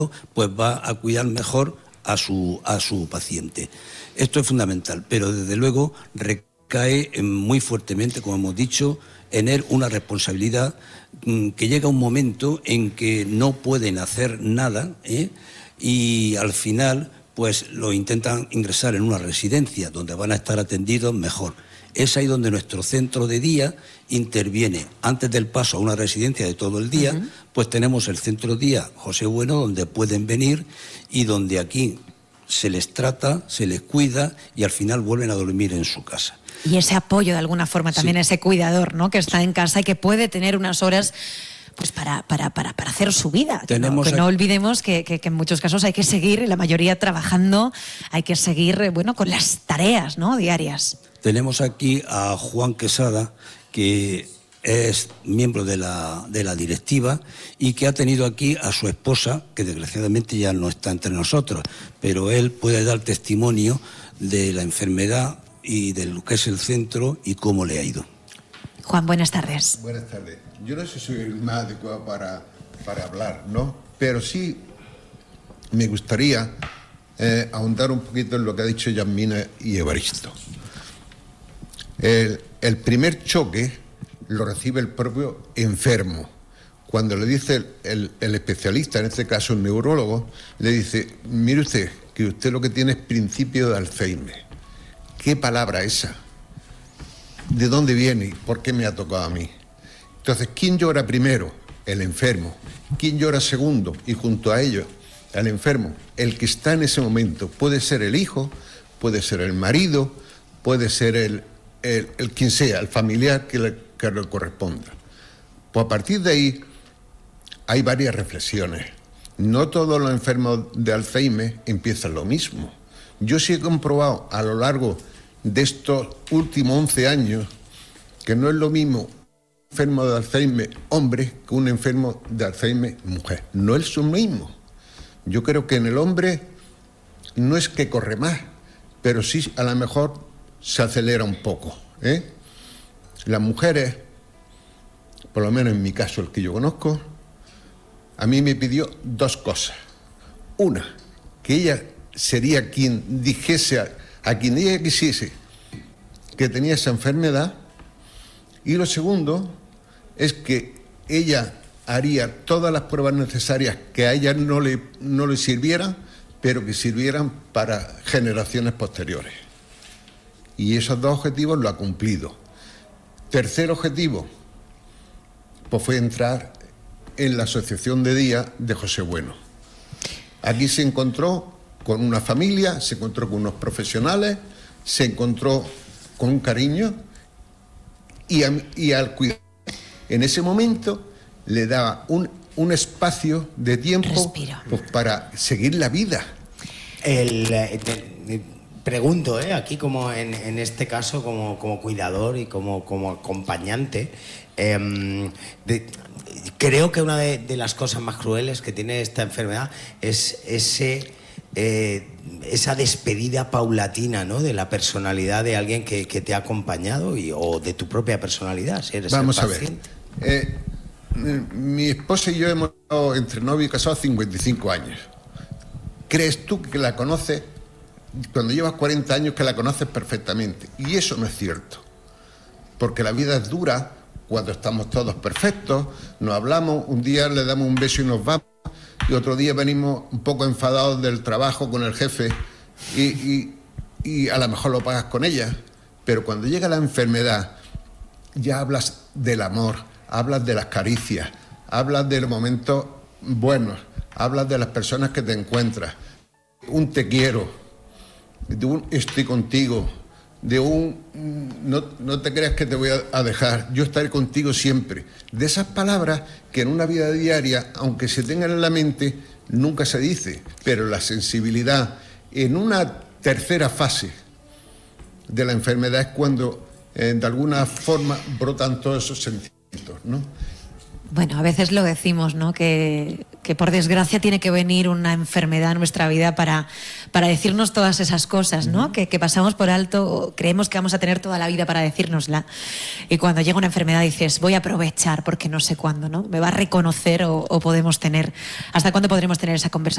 pues va a cuidar mejor a su paciente. Esto es fundamental, pero desde luego recae muy fuertemente, como hemos dicho, en él una responsabilidad que llega un momento en que no pueden hacer nada, y al final pues lo intentan ingresar en una residencia donde van a estar atendidos mejor. Es ahí donde nuestro centro de día interviene. Antes del paso a una residencia de todo el día, pues tenemos el centro día José Bueno, donde pueden venir y donde aquí se les trata, se les cuida y al final vuelven a dormir en su casa. Y ese apoyo de alguna forma también, ese cuidador, ¿no?, que está en casa y que puede tener unas horas pues para hacer su vida. No olvidemos que en muchos casos hay que seguir, la mayoría trabajando, hay que seguir con las tareas, ¿no?, diarias. Tenemos aquí a Juan Quesada, que es miembro de la directiva y que ha tenido aquí a su esposa, que desgraciadamente ya no está entre nosotros, pero él puede dar testimonio de la enfermedad y de lo que es el centro y cómo le ha ido. Juan, buenas tardes. Buenas tardes. Yo no sé si soy el más adecuado para hablar, ¿no? Pero sí me gustaría ahondar un poquito en lo que ha dicho Yasmina y Evaristo. El primer choque lo recibe el propio enfermo. Cuando le dice el especialista, en este caso el neurólogo, le dice: mire usted, que usted lo que tiene es principio de Alzheimer. ¿Qué palabra esa? ¿De dónde viene? ¿Por qué me ha tocado a mí? Entonces, ¿quién llora primero? El enfermo. ¿Quién llora segundo? Y junto a ello, al enfermo, el que está en ese momento. Puede ser el hijo, puede ser el marido, puede ser el quien sea, el familiar que le corresponda. Pues a partir de ahí hay varias reflexiones. No todos los enfermos de Alzheimer empiezan lo mismo. Yo sí he comprobado a lo largo de estos últimos 11 años que no es lo mismo un enfermo de Alzheimer hombre que un enfermo de Alzheimer mujer. No es lo mismo. Yo creo que en el hombre no es que corre más, pero sí a lo mejor se acelera un poco, Las mujeres, por lo menos en mi caso, el que yo conozco, a mí me pidió dos cosas. Una, que ella sería quien dijese a quien ella quisiese que tenía esa enfermedad, y lo segundo es que ella haría todas las pruebas necesarias que a ella no le sirvieran, pero que sirvieran para generaciones posteriores. Y esos dos objetivos lo ha cumplido. Tercer objetivo, pues fue entrar en la asociación de día de José Bueno. Aquí se encontró con una familia, se encontró con unos profesionales, se encontró con un cariño y al cuidar. En ese momento le daba un espacio de tiempo pues, para seguir la vida. Pregunto, aquí como en este caso como cuidador y como acompañante, creo que una de las cosas más crueles que tiene esta enfermedad es esa despedida paulatina, ¿no?, de la personalidad de alguien que te ha acompañado o de tu propia personalidad, si eres Vamos el paciente. A ver, mi esposa y yo hemos estado entre novios y casados 55 años. ¿Crees tú que la conoces? Cuando llevas 40 años que la conoces perfectamente. Y eso no es cierto. Porque la vida es dura cuando estamos todos perfectos, nos hablamos, un día le damos un beso y nos vamos, y otro día venimos un poco enfadados del trabajo con el jefe y a lo mejor lo pagas con ella. Pero cuando llega la enfermedad, ya hablas del amor, hablas de las caricias, hablas de los momentos buenos, hablas de las personas que te encuentras, un te quiero, de un estoy contigo, de un no te creas que te voy a dejar, yo estaré contigo siempre. De esas palabras que en una vida diaria, aunque se tengan en la mente, nunca se dice, pero la sensibilidad en una tercera fase de la enfermedad es cuando de alguna forma brotan todos esos sentimientos, ¿no? Bueno, a veces lo decimos, ¿no?, que por desgracia tiene que venir una enfermedad a nuestra vida para decirnos todas esas cosas, ¿no?, que pasamos por alto, o creemos que vamos a tener toda la vida para decírnosla. Y cuando llega una enfermedad dices, voy a aprovechar porque no sé cuándo, ¿no? Me va a reconocer o podemos tener. ¿Hasta cuándo podremos tener esa conversación?